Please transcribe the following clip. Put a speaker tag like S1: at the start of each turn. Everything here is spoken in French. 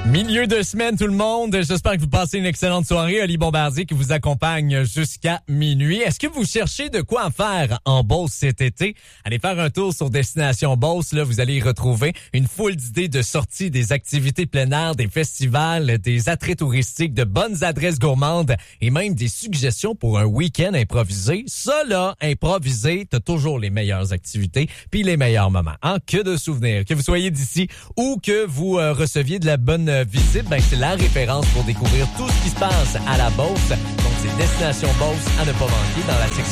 S1: Milieu de semaine, tout le monde. J'espère que vous passez une excellente soirée. Oli Bombardier qui vous accompagne jusqu'à minuit. Est-ce que vous cherchez de quoi faire en Beauce cet été? Allez faire un tour sur Destination Beauce. Là, vous allez y retrouver une foule d'idées de sorties, des activités plein air, des festivals, des attraits touristiques, de bonnes adresses gourmandes et même des suggestions pour un week-end improvisé. Ça, là, improvisé, t'as toujours les meilleures activités puis les meilleurs moments. Que de souvenirs. Que vous soyez d'ici ou que vous receviez de la bonne visite, c'est la référence pour découvrir tout ce qui se passe à la Beauce. Donc, c'est Destination Beauce à ne pas manquer dans la section